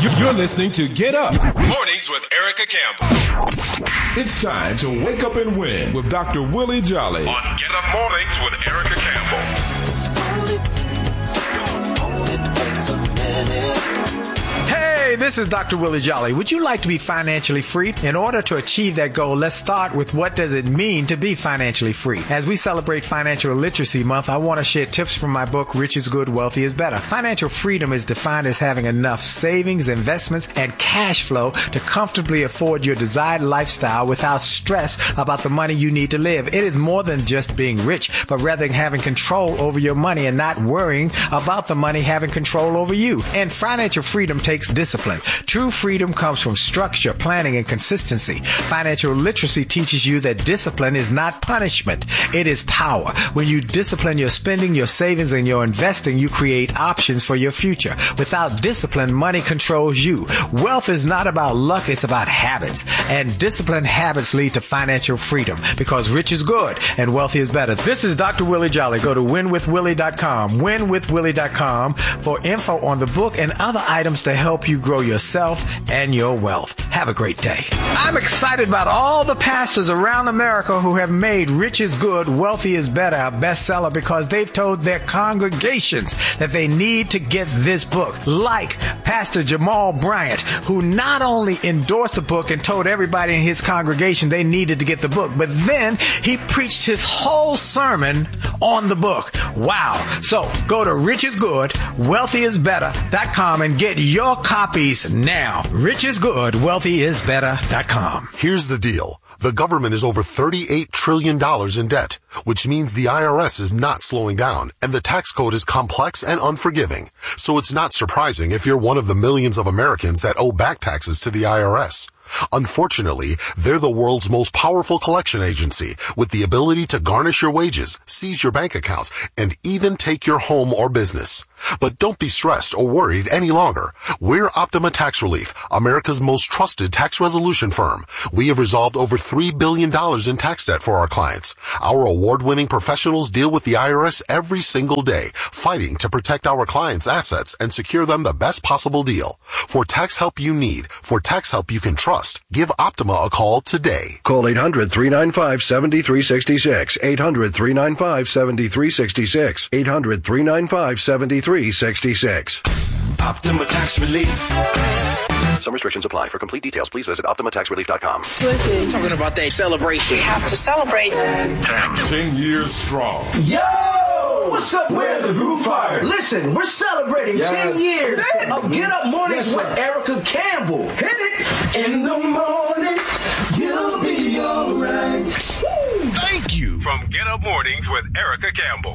You're listening to Get Up Mornings with Erica Campbell. It's time to wake up and win with Dr. Willie Jolly on Get Up Mornings with Erica Campbell. Hey, this is Dr. Willie Jolly. Would you like to be financially free? In order to achieve that goal, let's start with what does it mean to be financially free. As we celebrate Financial Literacy Month, I want to share tips from my book, Rich is Good, Wealthy is Better. Financial freedom is defined as having enough savings, investments, and cash flow to comfortably afford your desired lifestyle without stress about the money you need to live. It is more than just being rich, but rather having control over your money and not worrying about the money having control over you. And financial freedom takes discipline. True freedom comes from structure, planning, and consistency. Financial literacy teaches you that discipline is not punishment. It is power. When you discipline your spending, your savings, and your investing, you create options for your future. Without discipline, money controls you. Wealth is not about luck, it's about habits. And disciplined habits lead to financial freedom because rich is good and wealthy is better. This is Dr. Willie Jolly. Go to winwithwillie.com, winwithwillie.com for info on the book and other items to help you grow yourself and your wealth. Have a great day. I'm excited about all the pastors around America who have made Rich is Good, Wealthy is Better a bestseller because they've told their congregations that they need to get this book. Like Pastor Jamal Bryant, who not only endorsed the book and told everybody in his congregation they needed to get the book, but then he preached his whole sermon on the book. Wow. So go to richisgood.wealthyisbetter.com and get your copies now. richisgoodwealthyisbetter.com. Here's the deal. The government is over $38 trillion in debt, which means the IRS is not slowing down, and the tax code is complex and unforgiving. So it's not surprising if you're one of the millions of Americans that owe back taxes to the IRS. Unfortunately, they're the world's most powerful collection agency with the ability to garnish your wages, seize your bank accounts, and even take your home or business. But don't be stressed or worried any longer. We're Optima Tax Relief, America's most trusted tax resolution firm. We have resolved over $3 billion in tax debt for our clients. Our award-winning professionals deal with the IRS every single day, fighting to protect our clients' assets and secure them the best possible deal. For tax help you need, for tax help you can trust, give Optima a call today. Call 800-395-7366. 800-395-7366. 800-395-7366. Optima Tax Relief. Some restrictions apply. For complete details, please visit OptimaTaxRelief.com. Listen. Talking about that celebration. We have to celebrate. 10 years strong. Yo! What's up? We're the Groove Fire. Listen, we're celebrating 10 years of Get Up Mornings with Erica Campbell. Hit it! In the morning, you'll be alright. Thank you. From Get Up Mornings with Erica Campbell.